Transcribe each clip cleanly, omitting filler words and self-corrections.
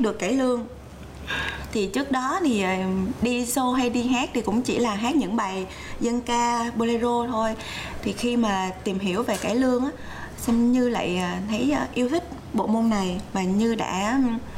hát được cải lương. Thì trước đó thì đi show hay đi hát thì cũng chỉ là hát những bài dân ca bolero thôi. Thì khi mà tìm hiểu về cải lương á, Sinh Như lại thấy yêu thích bộ môn này, và Như đã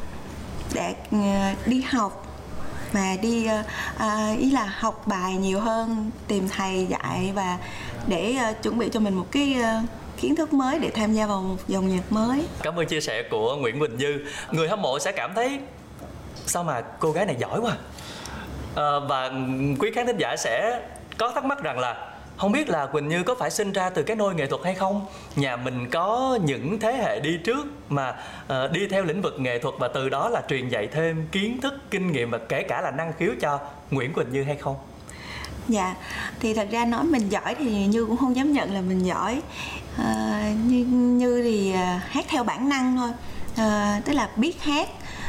đi học và đi ý là học bài nhiều hơn, tìm thầy dạy và để chuẩn bị cho mình một cái kiến thức mới để tham gia vào một dòng nhạc mới. Cảm ơn chia sẻ của Nguyễn Quỳnh Như. Người hâm mộ sẽ cảm thấy sao mà cô gái này giỏi quá. Và quý khán thính giả sẽ có thắc mắc rằng là không biết là Quỳnh Như có phải sinh ra từ cái nôi nghệ thuật hay không? Nhà mình có những thế hệ đi trước mà đi theo lĩnh vực nghệ thuật và từ đó là truyền dạy thêm kiến thức, kinh nghiệm và kể cả là năng khiếu cho Nguyễn Quỳnh Như hay không? Dạ, thì thật ra nói mình giỏi thì Như cũng không dám nhận là mình giỏi. Như thì hát theo bản năng thôi, tức là biết hát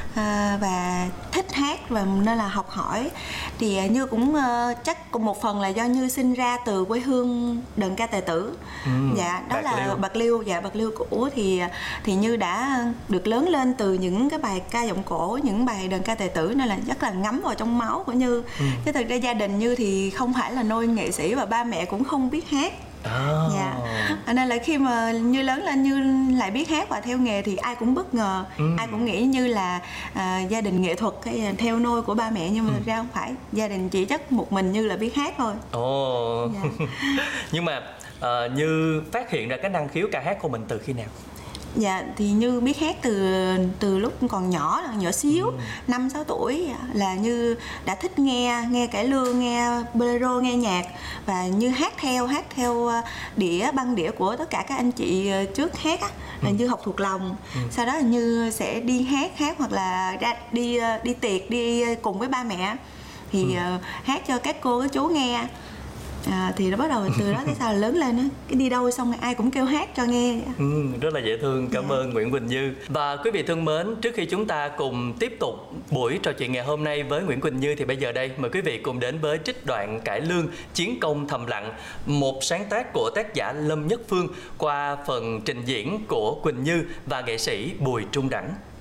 và thích hát và nên là học hỏi. Thì Như cũng chắc cũng một phần là do Như sinh ra từ quê hương đờn ca tài tử. Dạ, đó là Bạc Liêu. Dạ, Bạc Liêu cũ. Thì Như đã được lớn lên từ những cái bài ca giọng cổ, những bài đờn ca tài tử, nên là rất là ngấm vào trong máu của Như. Chứ thực ra gia đình Như thì không phải là nôi nghệ sĩ và ba mẹ cũng không biết hát. Dạ, nên là khi mà Như lớn lên Như lại biết hát và theo nghề thì ai cũng bất ngờ. Ai cũng nghĩ Như là gia đình nghệ thuật hay theo nôi của ba mẹ, nhưng mà thực ra không phải. Gia đình chỉ chắc một mình Như là biết hát thôi. Dạ. Nhưng mà Như phát hiện ra cái năng khiếu ca hát của mình từ khi nào? Dạ, thì Như biết hát từ lúc còn nhỏ xíu, 5-6 tuổi là Như đã thích nghe cải lương, nghe bolero, nghe nhạc, và Như hát theo băng đĩa của tất cả các anh chị trước hát á, là Như học thuộc lòng. Sau đó là Như sẽ đi hát hoặc là đi tiệc, đi cùng với ba mẹ thì hát cho các cô các chú nghe. Thì nó bắt đầu từ đó tới sau là lớn lên á, cái đi đâu xong rồi ai cũng kêu hát cho nghe. Rất là dễ thương. Cảm ơn Nguyễn Quỳnh Như. Và quý vị thân mến, trước khi chúng ta cùng tiếp tục buổi trò chuyện ngày hôm nay với Nguyễn Quỳnh Như thì bây giờ đây mời quý vị cùng đến với trích đoạn cải lương Chiến công thầm lặng, một sáng tác của tác giả Lâm Nhất Phương qua phần trình diễn của Quỳnh Như và nghệ sĩ Bùi Trung Đẳng.